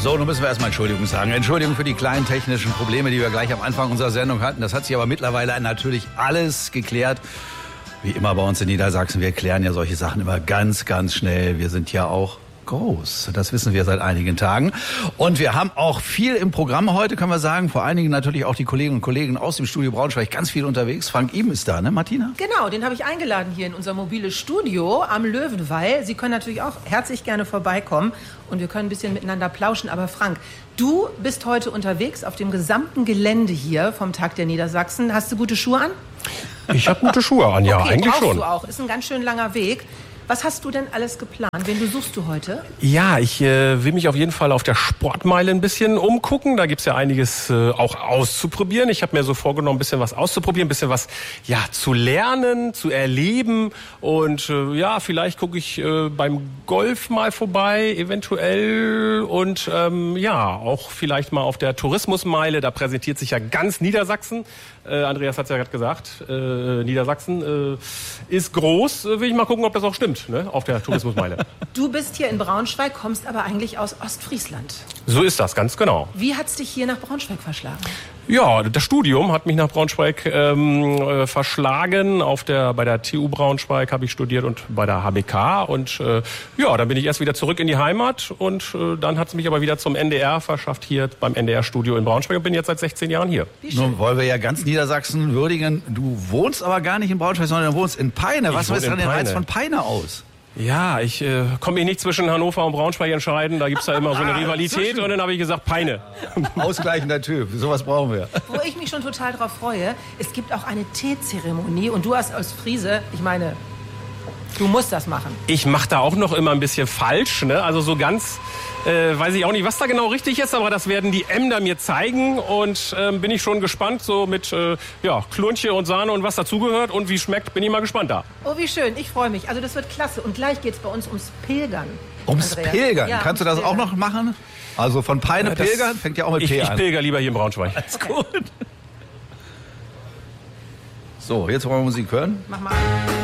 So, nun müssen wir erstmal Entschuldigung sagen. Entschuldigung für die kleinen technischen Probleme, die wir gleich am Anfang unserer Sendung hatten. Das hat sich aber mittlerweile natürlich alles geklärt. Wie immer bei uns in Niedersachsen, wir klären ja solche Sachen immer ganz, ganz schnell. Wir sind ja auch groß. Das wissen wir seit einigen Tagen. Und wir haben auch viel im Programm heute, können wir sagen. Vor allen Dingen natürlich auch die Kolleginnen und Kollegen aus dem Studio Braunschweig ganz viel unterwegs. Frank Ihm ist da, ne, Martina? Genau, den habe ich eingeladen hier in unser mobiles Studio am Löwenwall. Sie können natürlich auch herzlich gerne vorbeikommen und wir können ein bisschen miteinander plauschen. Aber Frank, du bist heute unterwegs auf dem gesamten Gelände hier vom Tag der Niedersachsen. Hast du gute Schuhe an? Ich habe gute Schuhe an, ja, okay, eigentlich schon. Du auch. Ist ein ganz schön langer Weg. Was hast du denn alles geplant? Wen besuchst du heute? Ja, ich will mich auf jeden Fall auf der Sportmeile ein bisschen umgucken. Da gibt's ja einiges auch auszuprobieren. Ich habe mir so vorgenommen, ein bisschen was auszuprobieren, ein bisschen was zu lernen, zu erleben. Und vielleicht gucke ich beim Golf mal vorbei, eventuell. Und auch vielleicht mal auf der Tourismusmeile. Da präsentiert sich ja ganz Niedersachsen. Andreas hat es ja gerade gesagt, Niedersachsen ist groß. Will ich mal gucken, ob das auch stimmt, ne, auf der Tourismusmeile. Du bist hier in Braunschweig, kommst aber eigentlich aus Ostfriesland. So ist das, ganz genau. Wie hat's dich hier nach Braunschweig verschlagen? Ja, das Studium hat mich nach Braunschweig verschlagen. Bei der TU Braunschweig habe ich studiert und bei der HBK. Und dann bin ich erst wieder zurück in die Heimat. Und dann hat es mich aber wieder zum NDR verschafft, hier beim NDR-Studio in Braunschweig. Und bin jetzt seit 16 Jahren hier. Nun wollen wir ja ganz Niedersachsen würdigen. Du wohnst aber gar nicht in Braunschweig, sondern du wohnst in Peine. Was ist denn der Reiz von Peine aus? Ja, ich komme mich nicht zwischen Hannover und Braunschweig entscheiden. Da gibt's da immer so eine Rivalität. Und dann habe ich gesagt, Peine. Ausgleichender Typ. Sowas brauchen wir. Wo ich mich schon total drauf freue, es gibt auch eine Teezeremonie. Und du als Friese, ich meine, du musst das machen. Ich mache da auch noch immer ein bisschen falsch, ne? Also so ganz weiß ich auch nicht, was da genau richtig ist, aber das werden die Ämter mir zeigen und bin ich schon gespannt, so mit Klunche und Sahne und was dazugehört und wie schmeckt, bin ich mal gespannt da. Oh, wie schön, ich freue mich. Also das wird klasse und gleich geht's bei uns ums Pilgern. Ums Andreas. Pilgern? Ja, kannst du das auch noch machen? Also von Peine pilgern? Fängt ja auch mit P an. Ich pilger lieber hier in Braunschweig. Alles gut. So, jetzt wollen wir Musik hören. Mach mal an.